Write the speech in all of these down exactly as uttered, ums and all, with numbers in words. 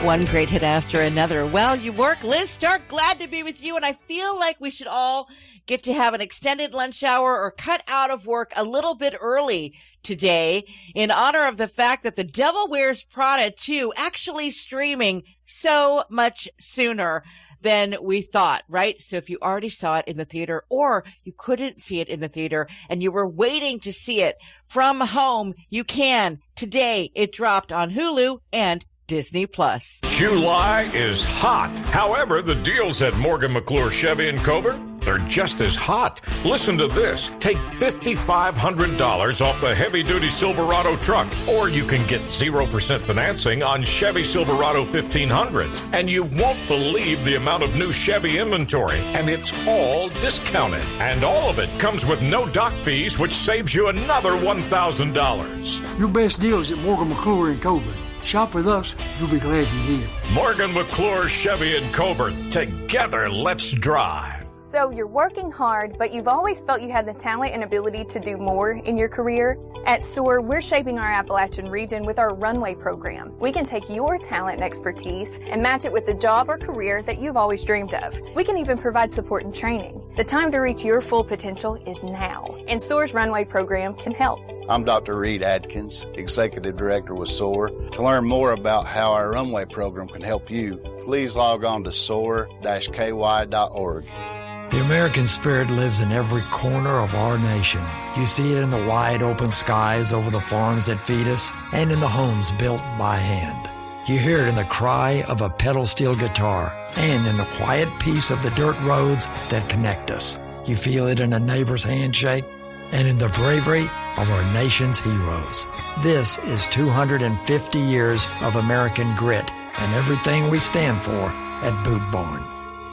One great hit after another. Well, you work, Liz Stark, glad to be with you. And I feel like we should all get to have an extended lunch hour or cut out of work a little bit early today in honor of the fact that The Devil Wears Prada two actually streaming so much sooner than we thought, right? So if you already saw it in the theater or you couldn't see it in the theater and you were waiting to see it from home, you can. Today, it dropped on Hulu and Disney Plus. July is hot. However, the deals at Morgan McClure Chevy in Coburn, they're just as hot. Listen to this. Take five thousand five hundred dollars off the heavy-duty Silverado truck, or you can get zero percent financing on Chevy Silverado fifteen hundreds. And you won't believe the amount of new Chevy inventory, and it's all discounted. And all of it comes with no dock fees, which saves you another one thousand dollars. Your best deal is at Morgan McClure in Coburn. Shop with us, you'll be glad you did. Morgan McClure Chevy in Coburn. Together, let's drive. So you're working hard, but you've always felt you had the talent and ability to do more in your career? At SOAR, we're shaping our Appalachian region with our Runway program. We can take your talent and expertise and match it with the job or career that you've always dreamed of. We can even provide support and training. The time to reach your full potential is now, and SOAR's Runway program can help. I'm Doctor Reed Adkins, Executive Director with SOAR. To learn more about how our Runway program can help you, please log on to soar dash k y dot org. The American spirit lives in every corner of our nation. You see it in the wide open skies over the farms that feed us and in the homes built by hand. You hear it in the cry of a pedal steel guitar and in the quiet peace of the dirt roads that connect us. You feel it in a neighbor's handshake and in the bravery of our nation's heroes. This is two hundred fifty years of American grit and everything we stand for at Boot Barn.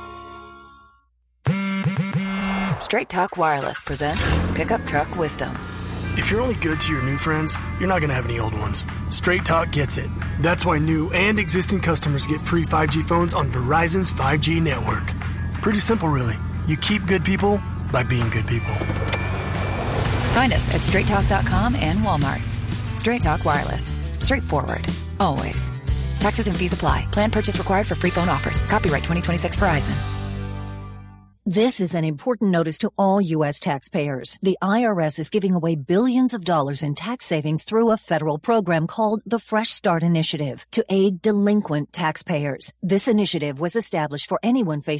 Straight Talk Wireless presents Pickup Truck Wisdom. If you're only good to your new friends, you're not going to have any old ones. Straight Talk gets it. That's why new and existing customers get free five G phones on Verizon's five G network. Pretty simple, really. You keep good people by being good people. Find us at straight talk dot com and Walmart. Straight Talk Wireless. Straightforward. Always. Taxes and fees apply. Plan purchase required for free phone offers. Copyright twenty twenty-six Verizon. This is an important notice to all U S taxpayers. The I R S is giving away billions of dollars in tax savings through a federal program called the Fresh Start Initiative to aid delinquent taxpayers. This initiative was established for anyone facing